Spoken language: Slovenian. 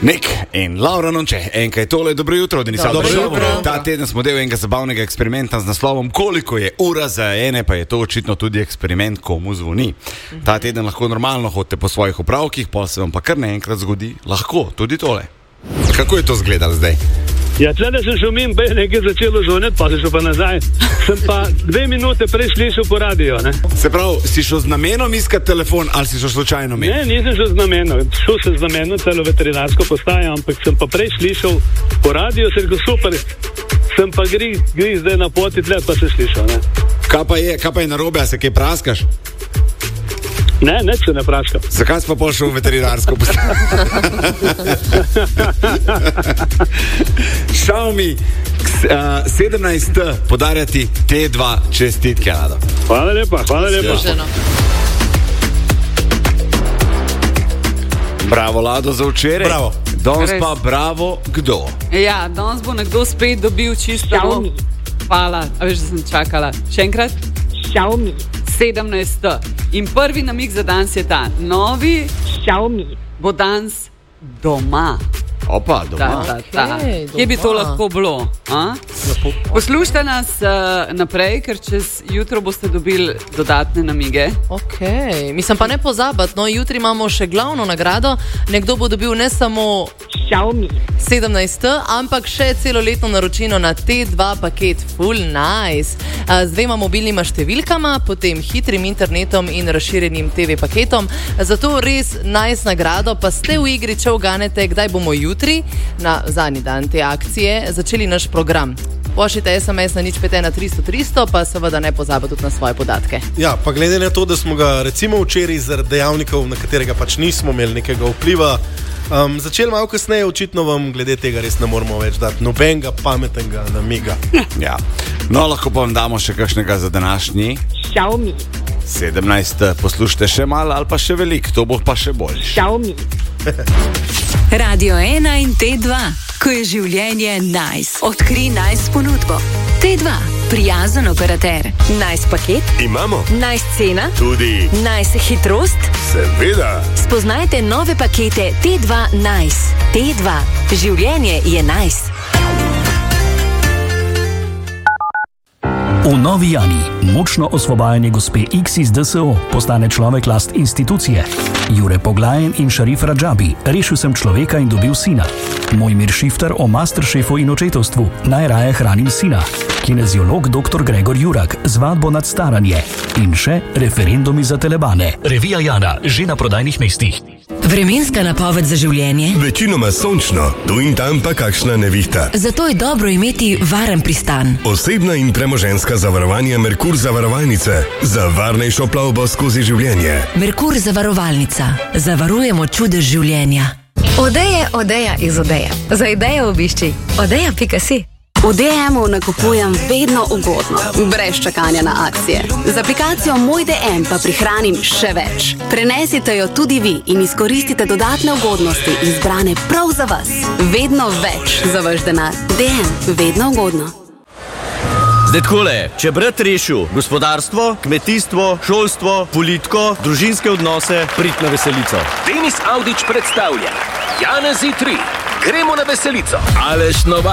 Nik in Laura Nonče, enkaj tole, dobro jutro, Denisov. Dobro jutro. Ta teden smo del enega zabavnega eksperimenta z naslovom Koliko je ura za ene, pa je to očitno tudi eksperiment, komu zvoni. Ta teden lahko normalno hodite po svojih opravkih, pol se vam pa kar naenkrat zgodi, lahko, tudi tole. Kako je to izgledalo zdaj? Ja, tle sem šel mimo, pa je nekaj začelo zvoniti, pa se šel pa nazaj. Sem pa 2 minute prej slišal po radio, ne. Se pravi, si šel z namenom iskati telefon ali si šel slučajno mimo? Ne, nisem šel z namenom. Šel sem z namenom celo veterinarsko postajo, ampak sem pa prej slišal po radio, se rekel super, sem pa gri zdaj na poti tle, pa se slišal, ne. Kaj pa je narobe, a se kaj praskaš? Ne, neč se ne praskam. Zakaj si pa pol šel v veterinarsko postajo? Xiaomi 17 podarjati te 2 čestitke, Lado. Hvala lepa, hvala lepa. Bravo, Lado, za včeraj. Bravo. Danes pa bravo, kdo? Ja, danes bo nekdo spet dobil čisto. Xiaomi. Hvala, a veš, da sem čakala. Še enkrat? Xiaomi. 17. In prvi namig za danes je ta. Novi Xiaomi. bo danes doma. Opa, doma. Okay, kje bi to lahko bilo? Poslušajte nas naprej, ker čez jutro boste dobili dodatne namige. Ok, mislim pa ne pozabiti, no, jutri imamo še glavno nagrado. Nekdo bo dobil ne samo Xiaomi. 17, ampak še celoletno naročino na T2 paket Full Nice. Z 2 mobilnima številkama, potem hitrim internetom in razširjenim TV paketom. Zato res nice nagrado, pa ste v igri, če uganete, kdaj bomo jutri, na zadnji dan te akcije, začeli naš program. Pošljite SMS na 051300, pa seveda ne pozabite tudi na svoje podatke. Ja, pa glede na to, da smo ga recimo včeraj zaradi dejavnikov, na katerega pač nismo imeli nekega vpliva, začeli malo kasneje, očitno vam glede tega res ne moramo več dati nobenega pametnega namiga. Ja. No, lahko pa vam damo še kakšnega za današnji Xiaomi. 17. Poslušajte še malo ali pa še veliko, to bo pa še boljše. Xiaomi. Radio 1 in T2, ko je življenje nice. Odkri nice ponudbo. T2, prijazen operater. Nice paket? Imamo. Nice cena? Tudi. Nice hitrost? Seveda. Spoznajte nove pakete T2 Nice. T2, življenje je nice. V Novi Jani močno osvobajanje gospe X iz DSO postane človek last institucije. Jure Poglajen in Šarif Radžabi, rešil sem človeka in dobil sina. Mojmir Šifter o masteršefu in očetovstvu, najraje hranim sina. Kineziolog dr. Gregor Jurak, zvadbo nad staranje. In še referendumi za telebane. Revija Jana, že na prodajnih mestih. Vremenska napoved za življenje? Večinoma sončno, tu in tam pa kakšna nevihta. Zato je dobro imeti varen pristan. Osebna in premoženjska zavarovanja Merkur zavarovalnice. Za varnejšo plavbo skozi življenje. Merkur zavarovalnica. Zavarujemo čudež življenja. Odeja iz Odeje. Za idejo obišči odeja.si. V DM-u nakupujem vedno ugodno, brez čakanja na akcije. Z aplikacijo Moj DM pa prihranim še več. Prenesite jo tudi vi in izkoristite dodatne ugodnosti izbrane prav za vas. Vedno več za vaš denar. DM, vedno ugodno. Zdaj takole, če brat rešil gospodarstvo, kmetijstvo, šolstvo, politiko, družinske odnose, prid na veselico. Denis Avdić predstavlja Janezi 3. Gremo na veselico. Aleš Nova.